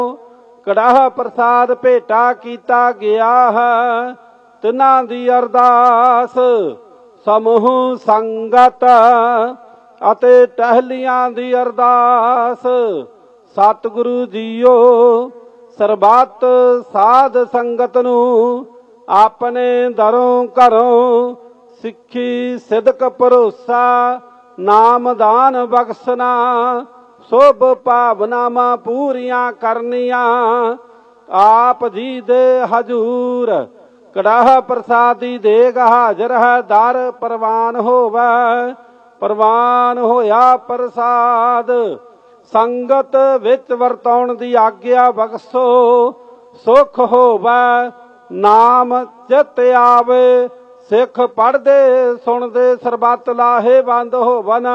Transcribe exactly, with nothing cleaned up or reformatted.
ਕੜਾਹ ਪ੍ਰਸਾਦ ਭੇਟਾ ਕੀਤਾ ਗਿਆ ਹੈ। ਤਿਨਾਂ ਦੀ ਅਰਦਾਸ ਸਮੂਹ ਸੰਗਤ ਅਤੇ ਟਹਿਲੀਆਂ ਦੀ ਅਰਦਾਸ। ਸਤਿਗੁਰੂ ਜੀਓ ਸਰਬੱਤ ਸਾਧ ਸੰਗਤ ਨੂੰ ਆਪਣੇ ਦਰੋਂ ਘਰੋਂ ਸਿੱਖੀ ਸਿਦਕ ਭਰੋਸਾ ਨਾਮਦਾਨ ਬਖਸ਼ਣਾ। ਸੁਭ ਭਾਵਨਾਵਾਂ ਪੂਰੀਆਂ ਕਰਨੀਆਂ। ਆਪ ਜੀ ਦੇ ਹਜੂਰ ਕੜਾਹ ਪ੍ਰਸਾਦੀ ਦੇਗ ਹਾਜ਼ਰ ਹੈ। ਦਰ ਪ੍ਰਵਾਨ ਹੋਵੇ। ਪ੍ਰਵਾਨ ਹੋਇਆ ਪ੍ਰਸਾਦ ਸੰਗਤ ਵਿੱਚ ਵਰਤਾਉਣ ਦੀ ਆਗਿਆ ਬਖਸ਼ੋ। ਸੁਖ ਹੋਵੇ ਨਾਮ ਚਿਤ ਆਵੇ। ਸਿੱਖ ਪੜ੍ਹਦੇ ਸੁਣਦੇ ਸਰਬੱਤ ਲਾਹੇਵੰਦ ਹੋਵਨ।